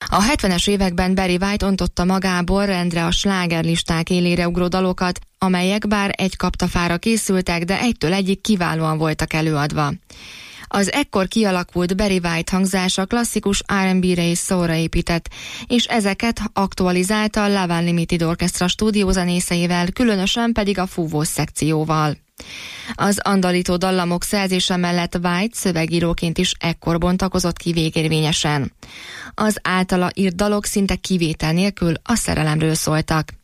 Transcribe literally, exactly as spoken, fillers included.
A hetvenes években Barry White ontotta magából rendre a slágerlisták élére ugró dalokat, amelyek bár egy kaptafára készültek, de egytől egyig kiválóan voltak előadva. Az ekkor kialakult Barry White hangzása klasszikus er és bé-re és soulra épített, és ezeket aktualizálta a Love Unlimited Orchestra stúdiózenészeivel, különösen pedig a fúvós szekcióval. Az andalító dallamok szerzése mellett White szövegíróként is ekkor bontakozott ki végérvényesen. Az általa írt dalok szinte kivétel nélkül a szerelemről szóltak.